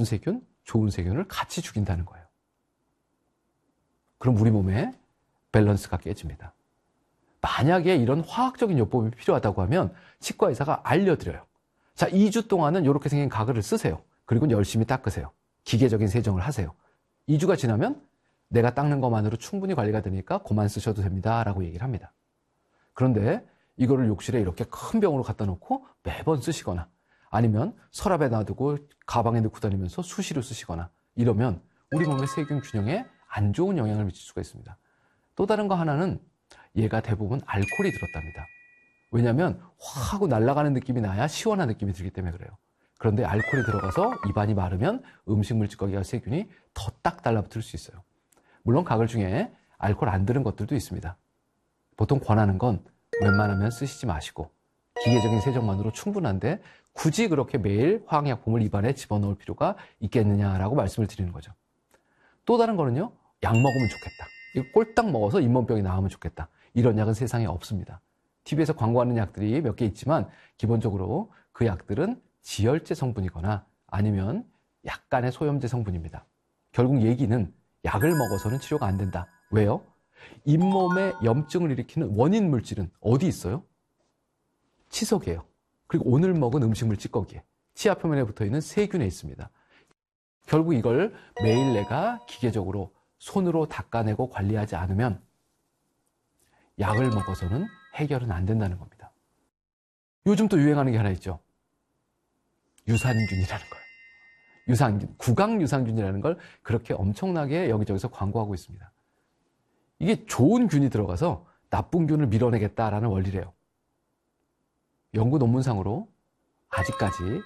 나쁜 세균, 좋은 세균을 같이 죽인다는 거예요. 그럼 우리 몸의 밸런스가 깨집니다. 만약에 이런 화학적인 요법이 필요하다고 하면 치과 의사가 알려드려요. 자, 2주 동안은 이렇게 생긴 가글을 쓰세요. 그리고 열심히 닦으세요. 기계적인 세정을 하세요. 2주가 지나면 내가 닦는 것만으로 충분히 관리가 되니까 그만 쓰셔도 됩니다. 라고 얘기를 합니다. 그런데 이거를 욕실에 이렇게 큰 병으로 갖다 놓고 매번 쓰시거나 아니면 서랍에 놔두고 가방에 넣고 다니면서 수시로 쓰시거나 이러면 우리 몸의 세균 균형에 안 좋은 영향을 미칠 수가 있습니다. 또 다른 거 하나는 얘가 대부분 알코올이 들었답니다. 왜냐하면 확 하고 날아가는 느낌이 나야 시원한 느낌이 들기 때문에 그래요. 그런데 알코올이 들어가서 입안이 마르면 음식물 찌꺼기와 세균이 더 딱 달라붙을 수 있어요. 물론 가글 중에 알코올 안 들은 것들도 있습니다. 보통 권하는 건 웬만하면 쓰시지 마시고 기계적인 세정만으로 충분한데 굳이 그렇게 매일 화학약품을 입안에 집어넣을 필요가 있겠느냐라고 말씀을 드리는 거죠. 또 다른 거는요, 약 먹으면 좋겠다. 이거 꼴딱 먹어서 잇몸병이 나으면 좋겠다. 이런 약은 세상에 없습니다. TV에서 광고하는 약들이 몇 개 있지만 기본적으로 그 약들은 지혈제 성분이거나 아니면 약간의 소염제 성분입니다. 결국 얘기는 약을 먹어서는 치료가 안 된다. 왜요? 잇몸에 염증을 일으키는 원인 물질은 어디 있어요? 치석이에요. 그리고 오늘 먹은 음식물 찌꺼기에, 치아 표면에 붙어있는 세균에 있습니다. 결국 이걸 매일 내가 기계적으로 손으로 닦아내고 관리하지 않으면 약을 먹어서는 해결은 안 된다는 겁니다. 요즘 또 유행하는 게 하나 있죠. 유산균이라는 거예요. 유산균, 구강유산균이라는 걸 그렇게 엄청나게 여기저기서 광고하고 있습니다. 이게 좋은 균이 들어가서 나쁜 균을 밀어내겠다라는 원리래요. 연구 논문상으로 아직까지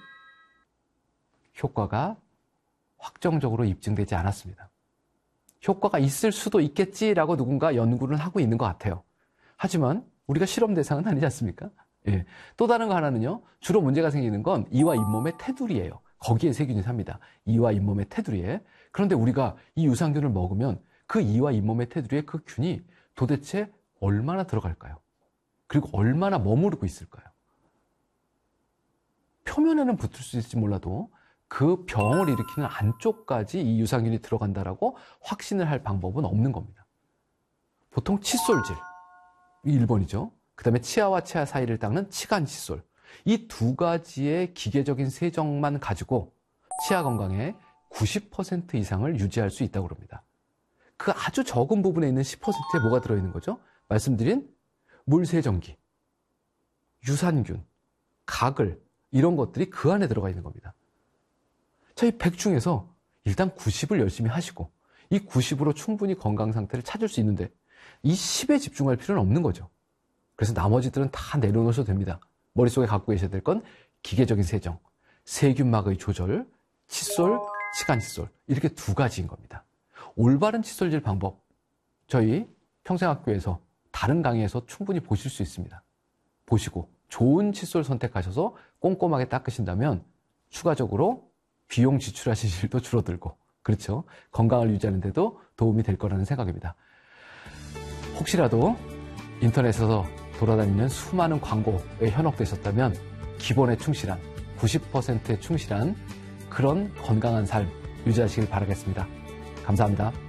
효과가 확정적으로 입증되지 않았습니다. 효과가 있을 수도 있겠지라고 누군가 연구는 하고 있는 것 같아요. 하지만 우리가 실험 대상은 아니지 않습니까? 예. 또 다른 거 하나는요, 주로 문제가 생기는 건 이와 잇몸의 테두리예요. 거기에 세균이 삽니다. 이와 잇몸의 테두리에. 그런데 우리가 이 유산균을 먹으면 그 이와 잇몸의 테두리에 그 균이 도대체 얼마나 들어갈까요? 그리고 얼마나 머무르고 있을까요? 표면에는 붙을 수 있을지 몰라도 그 병을 일으키는 안쪽까지 이 유산균이 들어간다라고 확신을 할 방법은 없는 겁니다. 보통 칫솔질, 이 1번이죠. 그 다음에 치아와 치아 사이를 닦는 치간 칫솔. 이 두 가지의 기계적인 세정만 가지고 치아 건강의 90% 이상을 유지할 수 있다고 합니다. 그 아주 적은 부분에 있는 10%에 뭐가 들어있는 거죠? 말씀드린 물세정기, 유산균, 가글, 이런 것들이 그 안에 들어가 있는 겁니다. 자, 이 100 중에서 일단 90을 열심히 하시고 이 90으로 충분히 건강 상태를 찾을 수 있는데 이 10에 집중할 필요는 없는 거죠. 그래서 나머지들은 다 내려놓으셔도 됩니다. 머릿속에 갖고 계셔야 될 건 기계적인 세정, 세균막의 조절, 칫솔, 치간 칫솔, 이렇게 두 가지인 겁니다. 올바른 칫솔질 방법, 저희 평생학교에서 다른 강의에서 충분히 보실 수 있습니다. 보시고 좋은 칫솔 선택하셔서 꼼꼼하게 닦으신다면 추가적으로 비용 지출하실 일도 줄어들고, 그렇죠? 건강을 유지하는 데도 도움이 될 거라는 생각입니다. 혹시라도 인터넷에서 돌아다니는 수많은 광고에 현혹되셨다면 기본에 충실한, 90%에 충실한 그런 건강한 삶 유지하시길 바라겠습니다. 감사합니다.